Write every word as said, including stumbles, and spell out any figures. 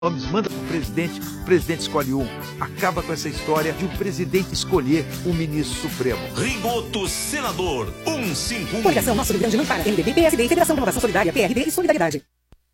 nomes, manda pro presidente, o presidente escolhe um. Acaba com essa história de o presidente escolher o ministro supremo. Rigoto, senador, cento e cinquenta e um. Coligação Nosso Rio Grande não para. M D B, P S D, Federação de Renovação Solidária, P R D e Solidariedade.